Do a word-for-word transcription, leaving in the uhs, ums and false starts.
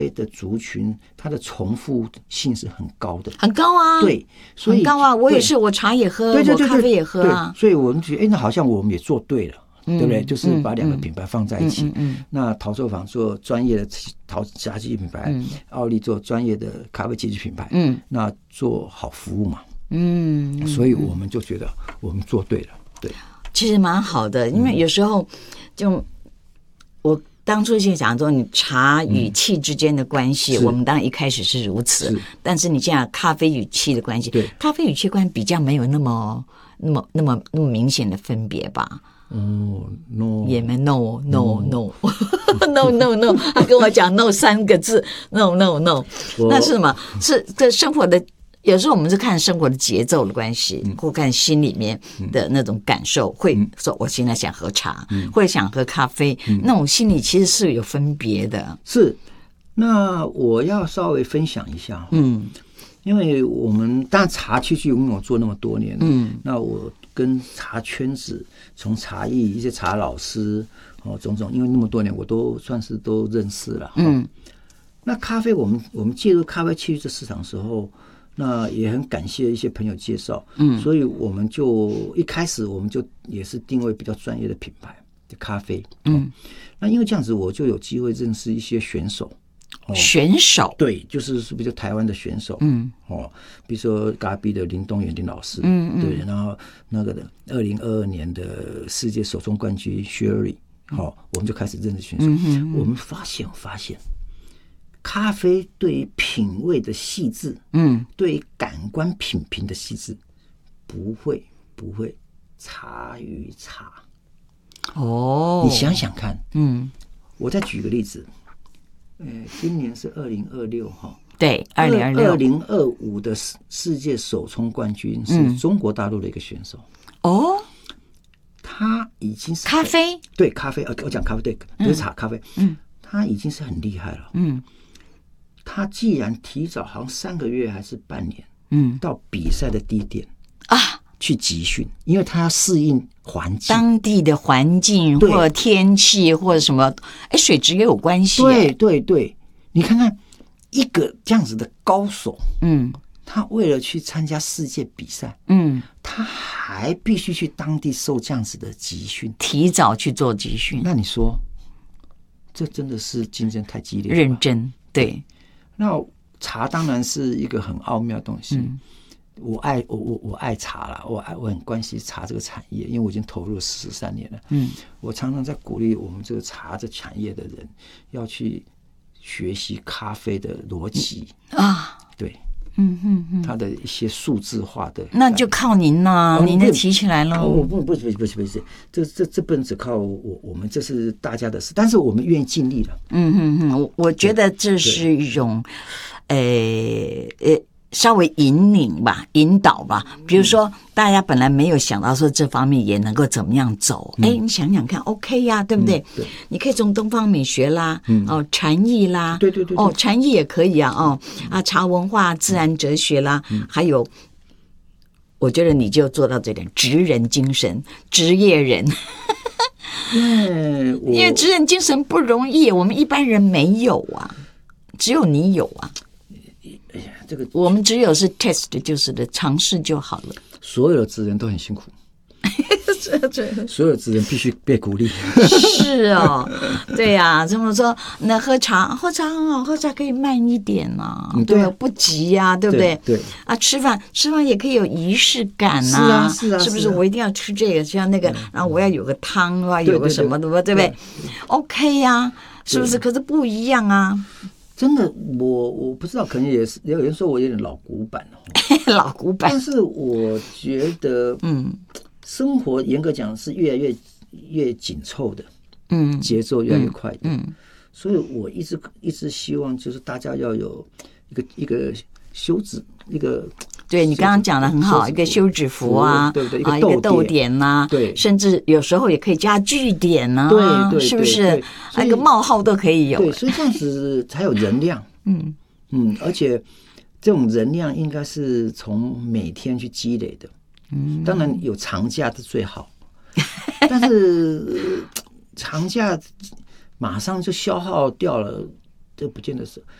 的族群，它的重复性是很高的， 很高啊， 对，所以很高啊。我也是，我茶也喝， 对对对对， 我咖啡也喝啊。 所以我们觉得，哎，那好像我们也做对了。 嗯、 对不对？就是把两个品牌放在一起。 嗯嗯嗯、 那陶作坊做专业的陶茶器品牌，嗯、奥利做专业的咖啡器品牌，嗯，那做好服务嘛，嗯，所以我们就觉得我们做对了，对， 其实蛮好的，因为有时候就我当初就讲说，你茶与气之间的关系，嗯、我们当然一开始是如此，是但是你讲咖啡与气的关系， 对， 咖啡与气关系比较没有那么。那么、那么、那么明显的分别吧？ 哦、oh, ，no， 也没 no no no no no no， 他跟我讲 no 三个字 ，no no no， 那是什么？是这生活的，有时候我们是看生活的节奏的关系，嗯、或看心里面的那种感受，嗯、会说我现在想喝茶，嗯、或者想喝咖啡，嗯、那种心里其实是有分别的。 是，那我要稍微分享一下，嗯。因为我们当然茶区区因为我做那么多年，嗯，那我跟茶圈子，从茶艺一些茶老师哦种种，因为那么多年我都算是都认识了，嗯。那咖啡我们我们介入咖啡器具这市场的时候，那也很感谢一些朋友介绍，嗯，所以我们就一开始我们就也是定位比较专业的品牌的咖啡，嗯。哦、那因为这样子我就有机会认识一些选手。 哦、选手对，就是比如台湾的选手，嗯，哦，比如说嘎比的林东元林老师，嗯嗯，对，然后那个的二零二二年的世界手冲冠军 Sherry， 好、哦，我们就开始认识选手，嗯嗯嗯我们发现发现，咖啡对于品味的细致，嗯，对于感官品评的细致，不会不会差于茶。哦，你想想看，嗯，我再举个例子。呃，今年是二零二六哈， 对，二零二六， 二零二五的世界手冲冠军是中国大陆的一个选手。 哦， 他已经是咖啡， 对咖啡，呃，我讲咖啡对，不是茶，咖啡，嗯，他已经是很厉害了，嗯，他既然提早好像三个月还是半年，嗯，到比赛的地点啊。去集训，因为他要适应环境， 当地的环境或天气或者什么，哎，水质也有关系。 对对对，你看看一个这样子的高手，嗯，他为了去参加世界比赛，嗯，他还必须去当地受这样子的集训， 提早去做集训。 那你说，这真的是竞争太激烈了， 认真对。 那茶当然是一个很奥妙的东西。嗯我爱我我我爱茶啦，我爱我很关心茶这个产业，因为我已经投入了十三年了。嗯，我常常在鼓励我们这个茶这产业的人要去学习咖啡的逻辑啊，对，嗯嗯嗯，它的一些数字化的， 那就靠您啦、啊，您的提起来了。 哦，不不不不不是，这这这不能只靠我我们，这是大家的事，但是我们愿意尽力了。 嗯嗯嗯，我我觉得这是一种，呃呃。稍微引领吧，引导吧。比如说，大家本来没有想到说这方面也能够怎么样走，哎、嗯，你想想看 ，OK 呀、啊，对不对？嗯、对，你可以从东方美学啦，嗯、哦，禅意啦， 对对 对, 对， 哦，禅意也可以啊，哦，啊，茶文化、自然哲学啦，嗯、还有，我觉得你就做到这点，职人精神，职业人。 因为因为职人精神不容易，我们一般人没有啊，只有你有啊。 哎呀，这个我们只有是 test， 就是的尝试就好了。 所有的职人都很辛苦，所有的职人必须被鼓励。 是哦，对呀、啊，这么说，那喝茶，喝茶很好，喝茶可以慢一点啊，嗯、对吧？不急呀、啊，对不对？ 对。对啊，吃饭吃饭也可以有仪式感呐、啊，是啊，是啊， 是不是？我一定要吃这个，像那个，然后我要有个汤啊，有个什么的，对不对 ？OK 呀、啊，是不是？可是不一样啊。 真的，我我不知道，可能也是有人说我有点老古板哦， 老古板。 但是我觉得，嗯，生活严格讲是越来越越紧凑的，嗯，节奏越来越快的，嗯，嗯所以我一直一直希望就是大家要有一个一个休止，一个。 对你刚刚讲的很好，一个休止符啊， 对不对？ 啊，一个逗点呐、啊， 对， 甚至有时候也可以加句点呐、啊， 对对， 是不是？那个冒号都可以有， 对，所以这样子才有能量，嗯嗯，而且这种能量应该是从每天去积累的，嗯，当然有长假是最好，但是长假马上就消耗掉了。 这不见得是。